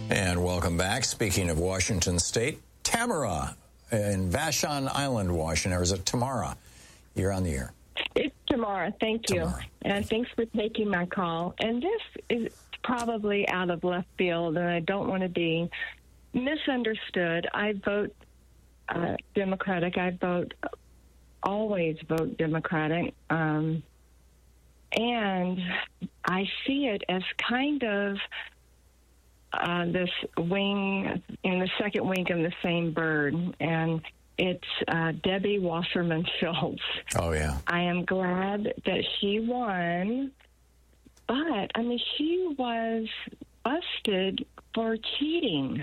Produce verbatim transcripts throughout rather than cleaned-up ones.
And welcome back. Speaking of Washington State, Tamara in Vashon Island, Washington. Or is it Tamara? You're on the air. It's Tamara. Thank Tamara. you. And thanks for taking my call. And this is probably out of left field, and I don't want to be misunderstood. I vote uh, Democratic. I vote, always vote Democratic. Um, and I see it as kind of uh, this wing, in the second wing of the same bird. And it's uh, Debbie Wasserman Schultz. Oh, yeah. I am glad that she won, but, I mean, she was busted for cheating.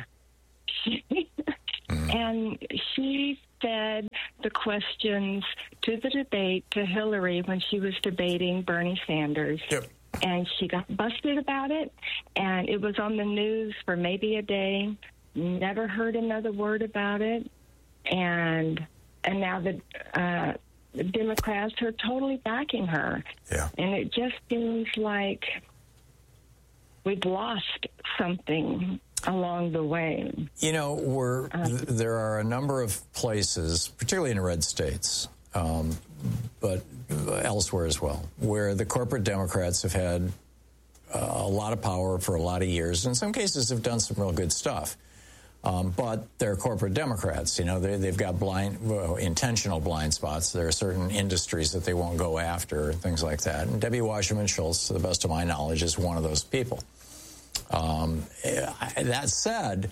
mm. And she fed the questions to the debate to Hillary when she was debating Bernie Sanders. Yep. And she got busted about it, and it was on the news for maybe a day. Never heard another word about it. And and now the, uh, the Democrats are totally backing her. Yeah. And it just seems like we've lost something along the way. You know, we're, Uh, th- there are a number of places, particularly in red states, um, but elsewhere as well, where the corporate Democrats have had uh, a lot of power for a lot of years. In some cases have done some real good stuff. Um, but they're corporate Democrats. You know, they, they've got blind, well, intentional blind spots. There are certain industries that they won't go after, things like that. And Debbie Wasserman Schultz, to the best of my knowledge, is one of those people. Um, that said,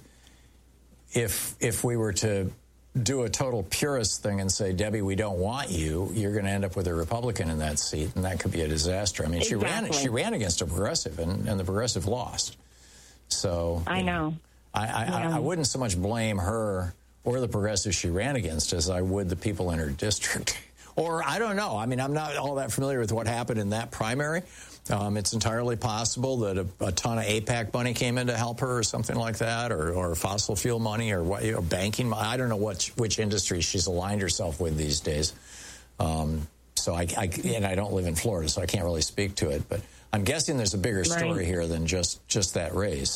if if we were to do a total purist thing and say, Debbie, we don't want you, you're going to end up with a Republican in that seat, and that could be a disaster. I mean, exactly. she ran she ran against a progressive, and, and the progressive lost. So I know. I, I, yeah. I wouldn't so much blame her or the progressives she ran against as I would the people in her district. Or I don't know. I mean, I'm not all that familiar with what happened in that primary. Um, it's entirely possible that a, a ton of AIPAC money came in to help her or something like that, or, or fossil fuel money or what, you know, banking money. I don't know what, which industry she's aligned herself with these days. Um, so I, I, and I don't live in Florida, so I can't really speak to it. But I'm guessing there's a bigger story right. here than just, just that race.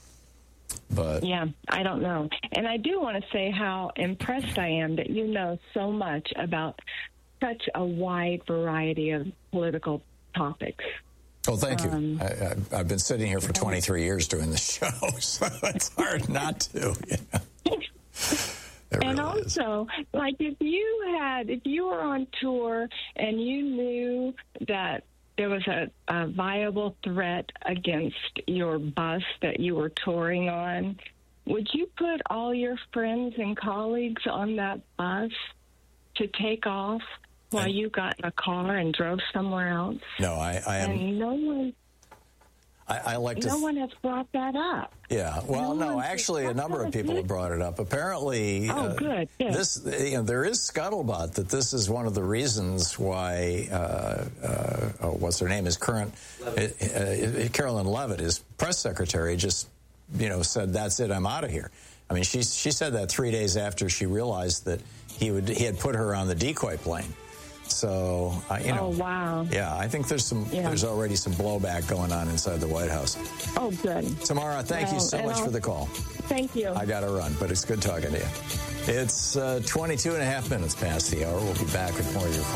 But yeah, I don't know. And I do want to say how impressed I am that you know so much about such a wide variety of political topics. Oh, thank you. Um, I, I, I've been sitting here for twenty-three years doing the show, so it's hard not to. You know? And really also, is. like if you had, if you were on tour and you knew that there was a, a viable threat against your bus that you were touring on, would you put all your friends and colleagues on that bus to take off while I, you got in a car and drove somewhere else? No, I, I am. And no one, I, I like to. no th- one has brought that up. Yeah, well, no, no, actually, a number of people have brought it up. Apparently, oh, uh, good, good. This, you know, there is scuttlebutt that this is one of the reasons why. Uh, uh, oh, what's her name? Is current uh, uh, Carolyn Levitt, his press secretary, just you know said, "That's it, I'm out of here." I mean, she she said that three days after she realized that he would he had put her on the decoy plane. So, uh, you know, oh, wow. Yeah, I think there's some yeah. there's already some blowback going on inside the White House. Oh, good. Tamara, thank well, you so much I'll, for the call. Thank you. I got to run, but it's good talking to you. It's uh, twenty-two and a half minutes past the hour. We'll be back with more of your calls.